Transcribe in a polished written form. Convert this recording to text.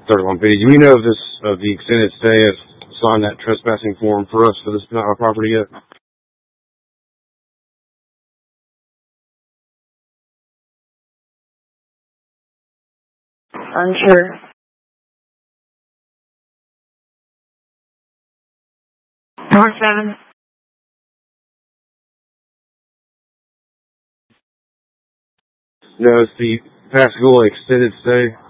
31 page. Do we know if the extended stay has signed that trespassing form for us for this property yet? Unsure. North 7. No, it's the Pascagoula extended stay.